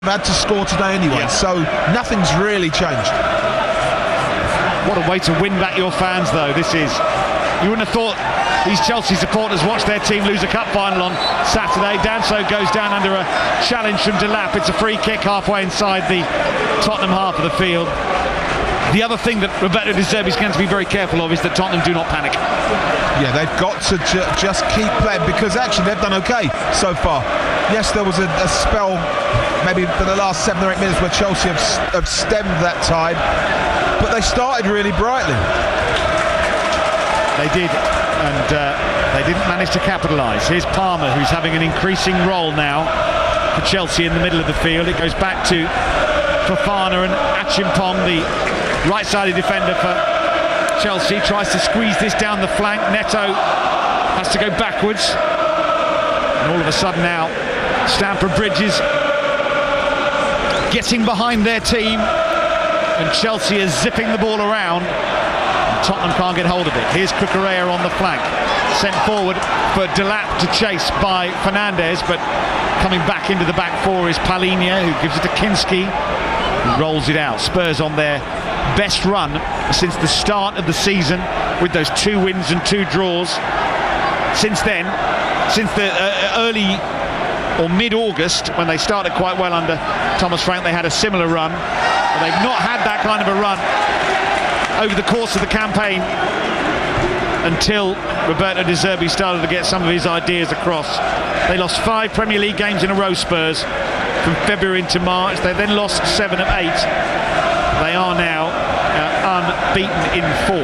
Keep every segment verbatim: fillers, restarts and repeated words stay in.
Had to score today anyway, yeah. So nothing's really changed. What a way to win back your fans, though. This is, you wouldn't have thought these Chelsea supporters watched their team lose a cup final on Saturday. Danso goes down under a challenge from Delap. It's a free kick halfway inside the Tottenham half of the field. The other thing that Roberto De Zerbi is going to be very careful of is that Tottenham do not panic. Yeah, they've got to ju just keep playing, because actually they've done okay so far. Yes, there was a, a spell maybe for the last seven or eight minutes where Chelsea have, have stemmed that tide, but they started really brightly. They did, and uh, they didn't manage to capitalise. Here's Palmer, who's having an increasing role now for Chelsea in the middle of the field. It goes back to Fofana, and Achimpong, the right-sided defender for Chelsea, tries to squeeze this down the flank. Neto has to go backwards, and all of a sudden now Stamford Bridge is getting behind their team, and Chelsea is zipping the ball around. Tottenham can't get hold of it. Here's Cucurella on the flank, sent forward for Delap to chase by Fernandez, but coming back into the back four is Palhinha, who gives it to Kinski, who rolls it out. Spurs on their best run since the start of the season, with those two wins and two draws. Since then, since the uh, early or mid-August, when they started quite well under Thomas Frank, they had a similar run, but they've not had that kind of a run over the course of the campaign until Roberto De Zerbi started to get some of his ideas across. They lost five Premier League games in a row, Spurs, from February into March. They then lost seven of eight. They are now uh, unbeaten in four.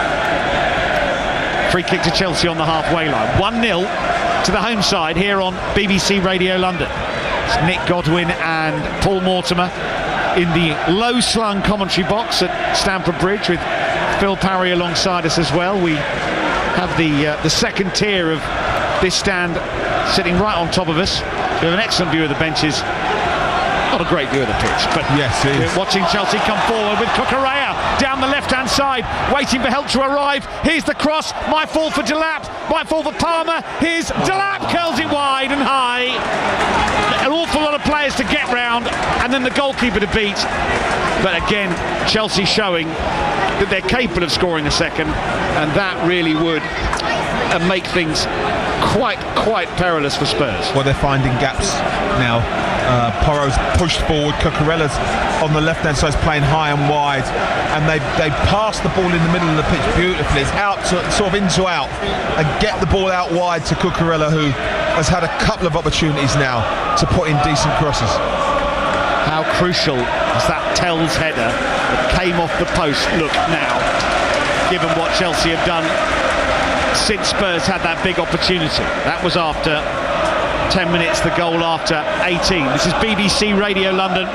Free kick to Chelsea on the halfway line. one nil to the home side here on B B C Radio London. It's Nick Godwin and Paul Mortimer in the low-slung commentary box at Stamford Bridge, with Phil Parry alongside us as well. We have the uh, the second tier of this stand sitting right on top of us. We have an excellent view of the benches. Not a great view of the pitch, but yes, it is. We're watching Chelsea come forward with Cucurella down the left-hand side, waiting for help to arrive. Here's the cross, my fall for Delap, my fall for Palmer. Here's Delap, curls it wide and high. An awful lot of players to get round, and then the goalkeeper to beat. But again, Chelsea showing that they're capable of scoring a second, and that really would uh, make things quite, quite perilous for Spurs. Well, they're finding gaps now. Uh, Porro's pushed forward, Cucurella's on the left-hand side, playing high and wide, and they they pass the ball in the middle of the pitch beautifully. It's out to, sort of into out, and get the ball out wide to Cucurella, who has had a couple of opportunities now to put in decent crosses. How crucial is that Tell's header that came off the post look now, given what Chelsea have done since Spurs had that big opportunity. That was after ten minutes, the goal after eighteen. This is B B C Radio London.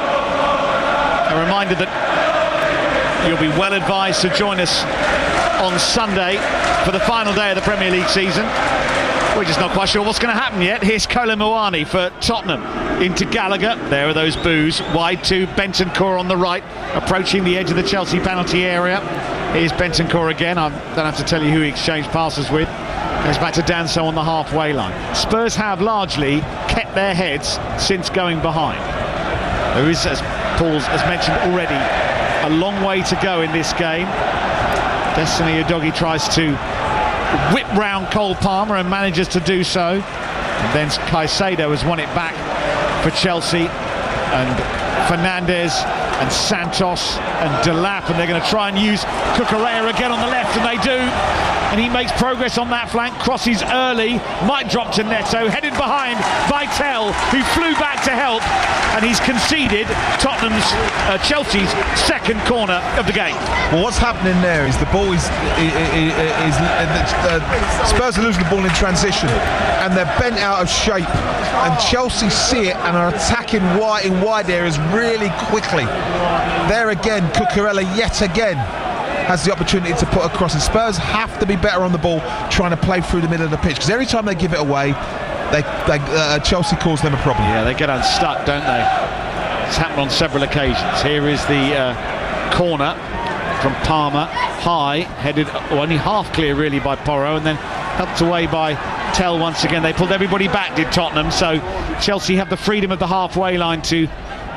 A reminder that you'll be well advised to join us on Sunday for the final day of the Premier League season. We're just not quite sure what's going to happen yet. Here's Kolo Muani for Tottenham into Gallagher. There are those boos. Wide to Bentancur on the right, approaching the edge of the Chelsea penalty area. Here's Bentancur again. I don't have to tell you who he exchanged passes with. Goes back to Danso on the halfway line. Spurs have largely kept their heads since going behind. There is, as Paul has mentioned already, a long way to go in this game. Destiny Udogie tries to whip round Cole Palmer and manages to do so. And then Caicedo has won it back for Chelsea, and Fernandez and Santos and Delap, and they're going to try and use Cucurella again on the left, and they do. And he makes progress on that flank, crosses early, might drop to Neto, headed behind by Tell, who flew back to help, and he's conceded Tottenham's, uh, Chelsea's second corner of the game. Well, what's happening there is the ball is, is, is, is uh, Spurs are losing the ball in transition, and they're bent out of shape, and Chelsea see it and are attacking wide in wide areas really quickly. There again, Cucurella yet again has the opportunity to put across, and Spurs have to be better on the ball, trying to play through the middle of the pitch, because every time they give it away, they, they uh, Chelsea cause them a problem. Yeah, they get unstuck, don't they? It's happened on several occasions. Here is the uh, corner from Palmer, high, headed only half clear really by Porro, and then helped away by Tell once again. They pulled everybody back, did Tottenham, so Chelsea have the freedom of the halfway line to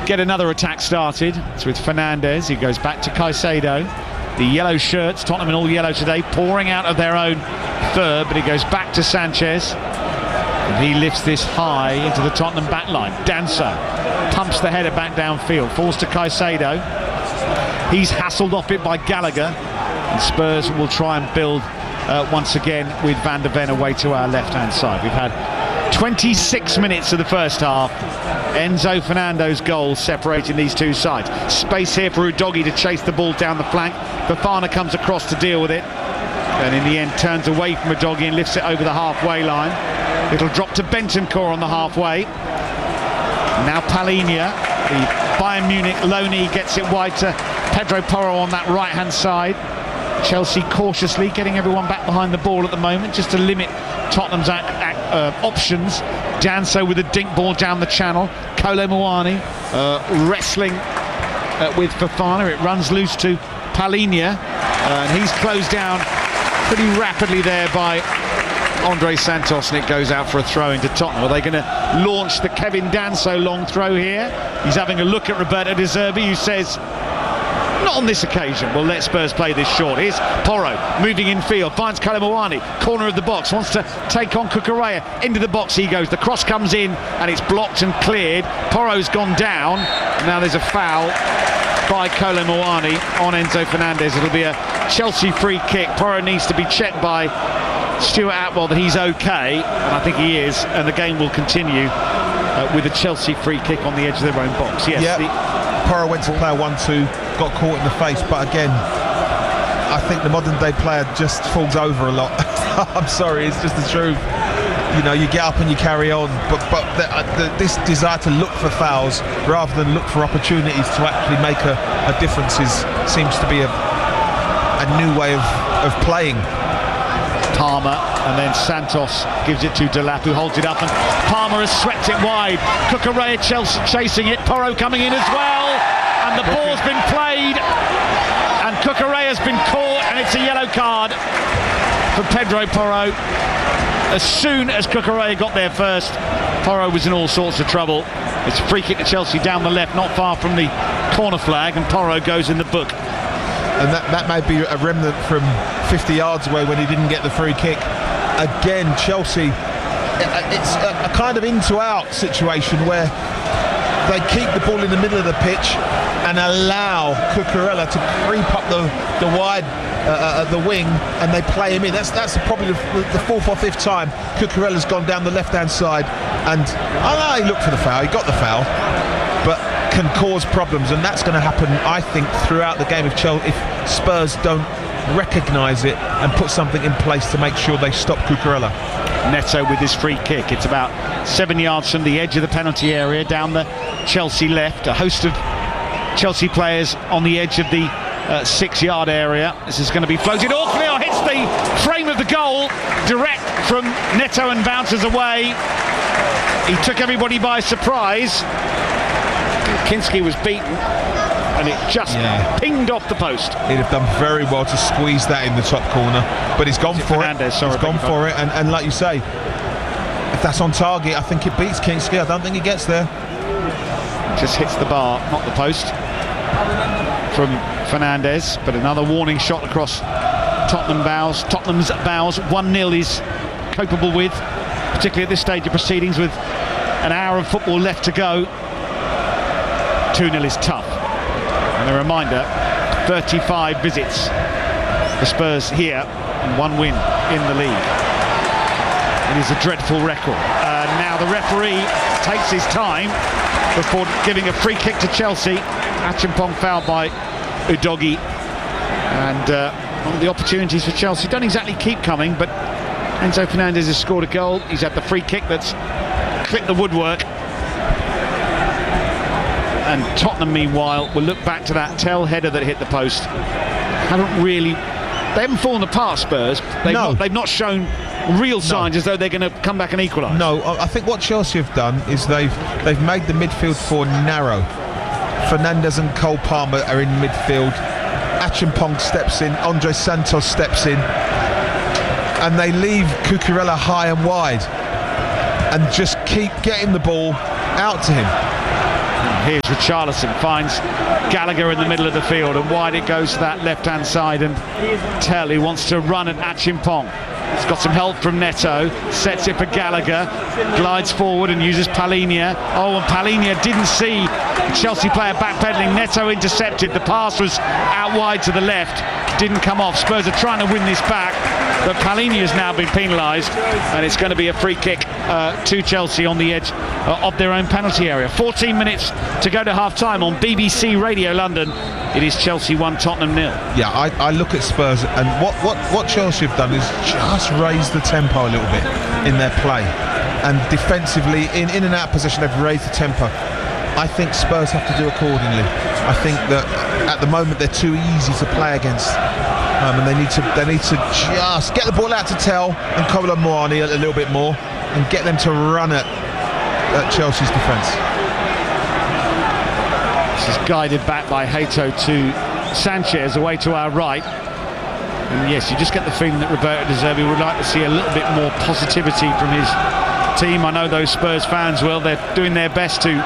get another attack started. It's with Fernandez. He goes back to Caicedo. The yellow shirts, Tottenham in all yellow today, pouring out of their own third, but he goes back to Sanchez. And he lifts this high into the Tottenham back line. Danso pumps the header back downfield, falls to Caicedo. He's hassled off it by Gallagher. And Spurs will try and build uh, once again with Van de Ven away to our left-hand side. We've had twenty-six minutes of the first half. Enzo Fernandez's goal separating these two sides. Space here for Udogie to chase the ball down the flank. Fofana comes across to deal with it, and in the end turns away from Udogie and lifts it over the halfway line. It'll drop to Bentancur on the halfway. Now Palhinha, the Bayern Munich loanee, gets it wide to Pedro Porro on that right-hand side. Chelsea cautiously getting everyone back behind the ball at the moment, just to limit Tottenham's ac ac uh, options. Danso with a dink ball down the channel. Kolo Muani uh, wrestling uh, with Fofana. It runs loose to Palhinha, uh, and he's closed down pretty rapidly there by Andre Santos, and it goes out for a throw into Tottenham. Are they going to launch the Kevin Danso long throw here? He's having a look at Roberto De Zerbi, who says, not on this occasion. Well, let Spurs play this short. Here's Porro moving in field, finds Kolo Muani, corner of the box, wants to take on Cucurella. Into the box he goes. The cross comes in and it's blocked and cleared. Porro's gone down. Now there's a foul by Kolo Muani on Enzo Fernandez. It'll be a Chelsea free kick. Porro needs to be checked by Stuart Atwell that he's okay, and I think he is, and the game will continue uh, with a Chelsea free kick on the edge of their own box. Yes, yep. the Porro went to play a one two, got caught in the face, but again, I think the modern day player just falls over a lot. I'm sorry, it's just the truth. You know, you get up and you carry on, but but the, uh, the, this desire to look for fouls rather than look for opportunities to actually make a, a difference is, seems to be a, a new way of, of playing. Palmer, and then Santos gives it to Delap, who holds it up, and Palmer has swept it wide. Cucurella Chelsea chasing it, Porro coming in as well, and the ball's been played, and Cucurella's been caught, and it's a yellow card for Pedro Porro. As soon as Cucurella got there first, Porro was in all sorts of trouble. It's a free kick to Chelsea down the left, not far from the corner flag, and Porro goes in the book. And that, that may be a remnant from fifty yards away when he didn't get the free kick. Again, Chelsea, it's a, a kind of into-out situation where they keep the ball in the middle of the pitch and allow Cucurella to creep up the, the wide uh, uh, the wing, and they play him in. That's that's probably the, the fourth or fifth time Cucurella's gone down the left-hand side, and I know he looked for the foul, he got the foul, but can cause problems, and that's going to happen, I think, throughout the game if Chelsea, if Spurs don't recognise it and put something in place to make sure they stop Cucurella. Neto with his free kick. It's about seven yards from the edge of the penalty area, down the Chelsea left. A host of Chelsea players on the edge of the uh, six-yard area. This is going to be floated. Orkney hits the frame of the goal, direct from Neto, and bounces away. He took everybody by surprise. Kinski was beaten, and it just yeah. pinged off the post. He'd have done very well to squeeze that in the top corner, but he's gone for it. Sorry, he's gone for it, and, and like you say, if that's on target, I think it beats Kinski. I don't think he gets there. Just hits the bar, not the post, from Fernandez, but another warning shot across Tottenham bows. Tottenham's bows. one nil is capable with, particularly at this stage of proceedings with an hour of football left to go. two nil is tough. And a reminder, thirty-five visits for Spurs here and one win in the league. It is a dreadful record. Uh, now the referee takes his time before giving a free kick to Chelsea. Achimpong fouled by Udogie, and uh, one of the opportunities for Chelsea don't exactly keep coming, but Enzo Fernandez has scored a goal. He's had the free kick that's clipped the woodwork. And Tottenham, meanwhile, will look back to that Tell header that hit the post. Haven't really, they haven't fallen apart, Spurs. They've, no. not, they've not shown real signs no. as though they're going to come back and equalise. No, I think what Chelsea have done is they've they've made the midfield four narrow. Fernandez and Cole Palmer are in midfield. Achimpong steps in, Andre Santos steps in, and they leave Cucurella high and wide and just keep getting the ball out to him. Here's Richarlison, finds Gallagher in the middle of the field, and wide it goes to that left-hand side, and Tell, who wants to run at Achimpong. He's got some help from Neto, sets it for Gallagher, glides forward and uses Palhinha. Oh, and Palhinha didn't see the Chelsea player backpedaling. Neto intercepted. The pass was out wide to the left, didn't come off. Spurs are trying to win this back, but Palhinha has now been penalised, and it's going to be a free kick uh, to Chelsea on the edge uh, of their own penalty area. fourteen minutes to go to half-time on B B C Radio London. It is Chelsea one, Tottenham nil. Yeah, I, I look at Spurs, and what, what, what Chelsea have done is just raise the tempo a little bit in their play, and defensively in, in and out position they've raised the tempo. I think Spurs have to do accordingly. I think that at the moment they're too easy to play against, um, and they need to they need to just get the ball out to Tell and Kolo Muani a, a little bit more, and get them to run at, at Chelsea's defence. This is guided back by Hato to Sanchez, away to our right. And yes, you just get the feeling that Roberto De Zerbi would like to see a little bit more positivity from his team. I know those Spurs fans will. They're doing their best to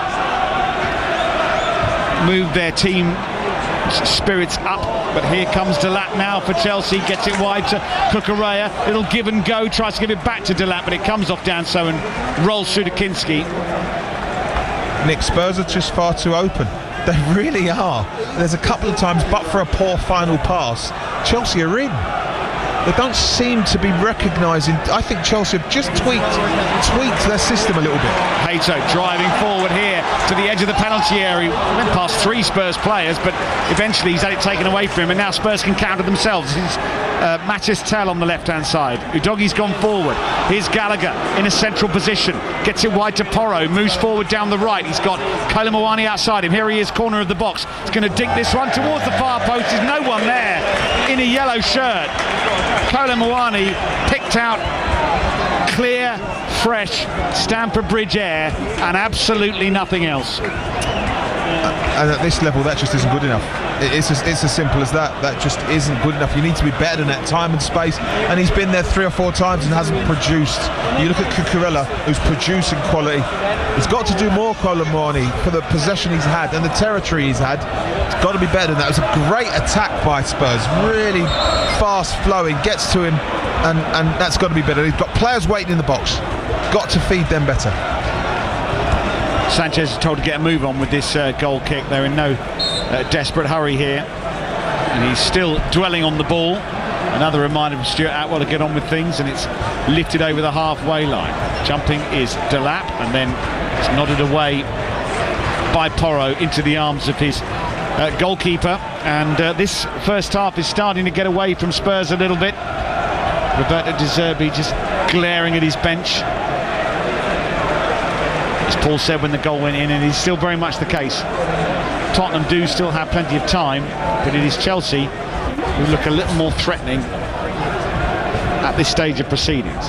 move their team spirits up. But here comes Delap now for Chelsea. Gets it wide to Cucurella. Little give and go. Tries to give it back to Delap, but it comes off Danso and rolls through to Kinski. Nick, Spurs are just far too open. They really are. There's a couple of times, but for a poor final pass, Chelsea are in. They don't seem to be recognising. I think Chelsea have just tweaked tweaked their system a little bit. Hato driving forward here to the edge of the penalty area. Went past three Spurs players, but eventually he's had it taken away from him, and now Spurs can counter themselves. It's uh, Mathis Tell on the left-hand side. Udogie's gone forward. Here's Gallagher in a central position. Gets it wide to Porro. Moves forward down the right. He's got Kolo Muani outside him. Here he is, corner of the box. He's going to dig this one towards the far post. There's no one there in a yellow shirt. Kolo Muani picked out clear, fresh Stamford Bridge air and absolutely nothing else. And at this level, that just isn't good enough. It's as, it's as simple as that. That just isn't good enough. You need to be better than that, time and space. And he's been there three or four times and hasn't produced. You look at Cucurella, who's producing quality. He's got to do more, Kolo Muani, for the possession he's had and the territory he's had. It's got to be better than that. It was a great attack by Spurs. Really fast flowing, gets to him, and, and that's got to be better. He's got players waiting in the box. Got to feed them better. Sanchez is told to get a move on with this uh, goal kick. They're in no uh, desperate hurry here, and he's still dwelling on the ball. Another reminder from Stuart Atwell to get on with things, and it's lifted over the halfway line. Jumping is Delap, and then it's nodded away by Porro into the arms of his uh, goalkeeper. And uh, this first half is starting to get away from Spurs a little bit. Roberto De Zerbi just glaring at his bench, as Paul said when the goal went in, and it's still very much the case. Tottenham do still have plenty of time, but it is Chelsea who look a little more threatening at this stage of proceedings.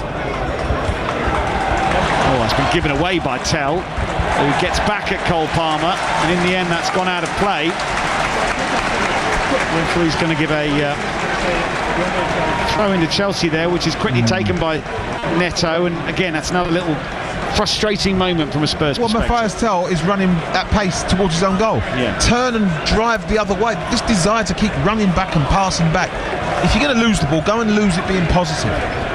Oh, it's been given away by Tell, who gets back at Cole Palmer, and in the end that's gone out of play. Referee's going to give a uh, throw into Chelsea there, which is quickly taken by Neto, and again that's another little frustrating moment from a Spurs well, perspective. Matthias Tell is running at pace towards his own goal. Yeah. Turn and drive the other way. This desire to keep running back and passing back. If you're going to lose the ball, go and lose it being positive.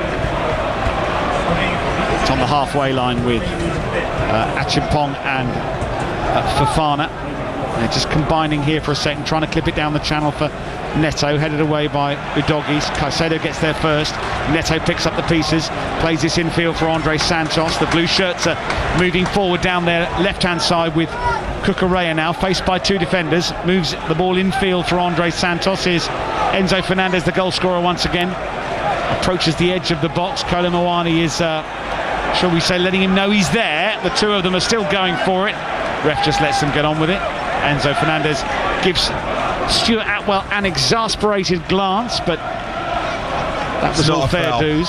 It's on the halfway line with uh, Achimpong and uh, Fofana. They're just combining here for a second, trying to clip it down the channel for Neto, headed away by Udogie. Caicedo gets there first. Neto picks up the pieces, plays this infield for Andre Santos. The blue shirts are moving forward down their left-hand side with Cucurella now, faced by two defenders. Moves the ball infield for Andre Santos. Here's Enzo Fernandez, the goal scorer once again. Approaches the edge of the box. Kolo Muani is, uh, shall we say, letting him know he's there. The two of them are still going for it. Ref just lets them get on with it. Enzo Fernandez gives Stuart Atwell an exasperated glance, but that was all fair dues.